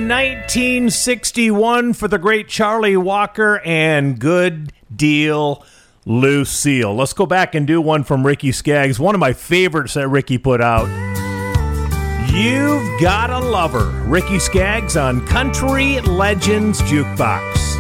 1961 for the great Charlie Walker and Good Deal Lucille. Let's go back and do one from Ricky Skaggs, one of my favorites that Ricky put out. You've Got a Lover, Ricky Skaggs on Country Legends Jukebox.